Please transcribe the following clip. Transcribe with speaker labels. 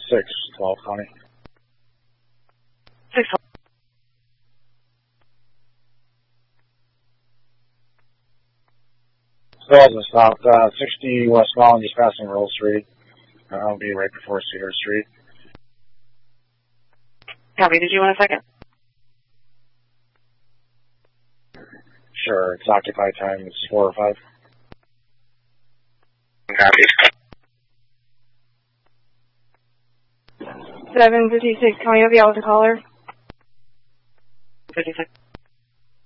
Speaker 1: 612 County.
Speaker 2: 612.
Speaker 1: Still hasn't stopped. 60 westbound, just passing Roll Street. I'll be right before Cedar Street.
Speaker 2: Copy. Did you want a second?
Speaker 1: Sure. It's occupied time. It's 4 or 5.
Speaker 3: Copy.
Speaker 4: 756, can we have the Alta caller?
Speaker 2: 56.